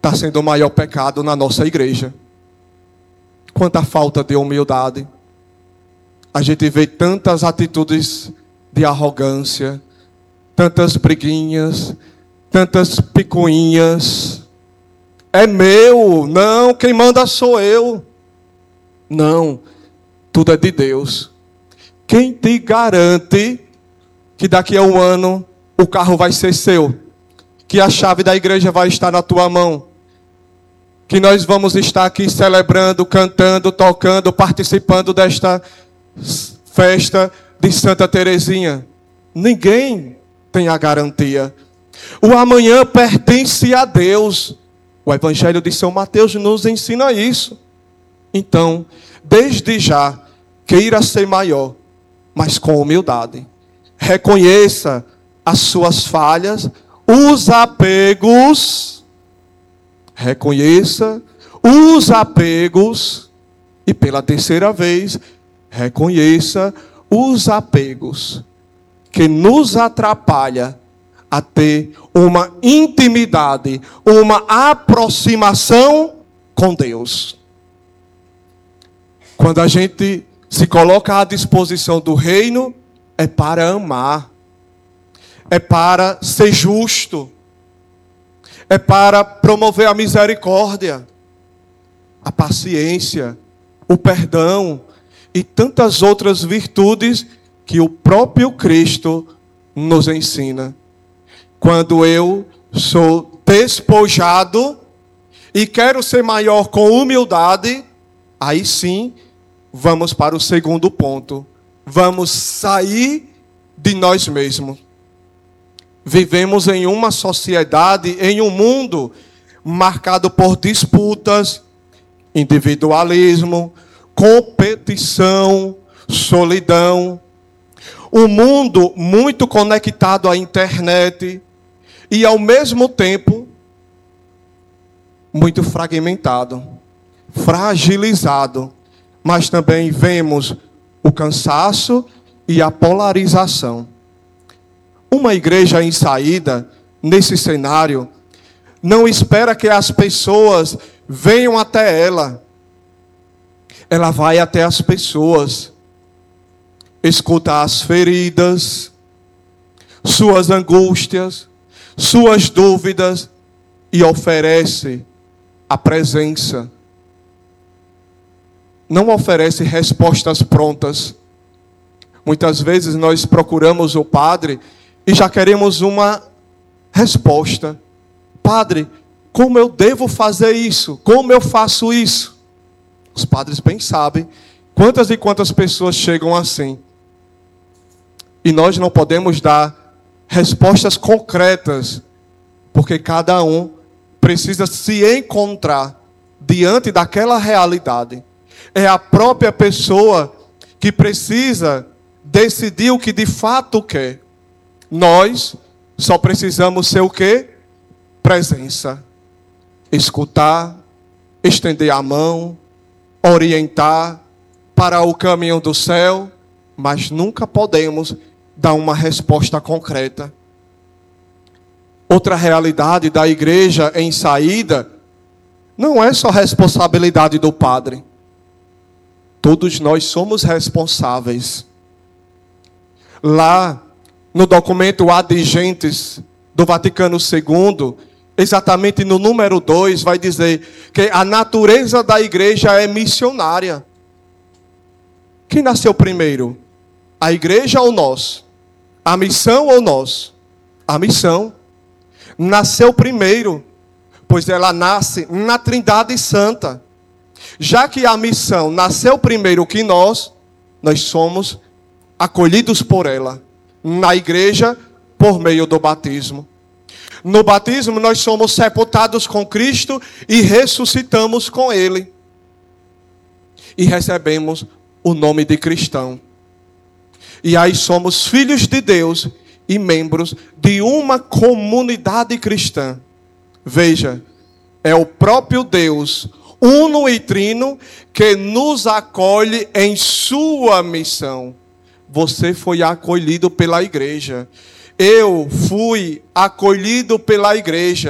está sendo o maior pecado na nossa igreja. Quanta falta de humildade. A gente vê tantas atitudes de arrogância, tantas briguinhas, tantas picuinhas. É meu, não, quem manda sou eu. Não, tudo é de Deus. Quem te garante que daqui a um ano o carro vai ser seu? Que a chave da igreja vai estar na tua mão? Que nós vamos estar aqui celebrando, cantando, tocando, participando desta festa de Santa Teresinha? Ninguém tem a garantia. O amanhã pertence a Deus. O Evangelho de São Mateus nos ensina isso. Então, desde já, queira ser maior, mas com humildade. Reconheça as suas falhas, os apegos. Reconheça os apegos. E pela terceira vez, reconheça os apegos que nos atrapalham a ter uma intimidade, uma aproximação com Deus. Quando a gente se coloca à disposição do reino, é para amar, é para ser justo, é para promover a misericórdia, a paciência, o perdão e tantas outras virtudes que o próprio Cristo nos ensina. Quando eu sou despojado e quero ser maior com humildade, aí sim, vamos para o segundo ponto. Vamos sair de nós mesmos. Vivemos em uma sociedade, em um mundo marcado por disputas, individualismo, competição, solidão. Um mundo muito conectado à internet e, ao mesmo tempo, muito fragmentado, fragilizado. Mas também vemos o cansaço e a polarização. Uma igreja em saída, nesse cenário, não espera que as pessoas venham até ela. Ela vai até as pessoas, escuta as feridas, suas angústias, suas dúvidas e oferece a presença. Não oferece respostas prontas. Muitas vezes nós procuramos o padre e já queremos uma resposta. Padre, como eu devo fazer isso? Como eu faço isso? Os padres bem sabem quantas e quantas pessoas chegam assim. E nós não podemos dar respostas concretas, porque cada um precisa se encontrar diante daquela realidade. É a própria pessoa que precisa decidir o que de fato quer. Nós só precisamos ser o quê? Presença. Escutar, estender a mão, orientar para o caminho do céu, mas nunca podemos dar uma resposta concreta. Outra realidade da igreja em saída não é só responsabilidade do padre. Todos nós somos responsáveis. Lá, no documento Ad Gentes do Vaticano II, exatamente no número 2, vai dizer que a natureza da igreja é missionária. Quem nasceu primeiro? A igreja ou nós? A missão ou nós? A missão. Nasceu primeiro, pois ela nasce na Trindade Santa. Já que a missão nasceu primeiro que nós somos acolhidos por ela. Na igreja, por meio do batismo. No batismo, nós somos sepultados com Cristo e ressuscitamos com Ele. E recebemos o nome de cristão. E aí somos filhos de Deus e membros de uma comunidade cristã. Veja, é o próprio Deus, uno e trino, que nos acolhe em sua missão. Você foi acolhido pela igreja. Eu fui acolhido pela igreja.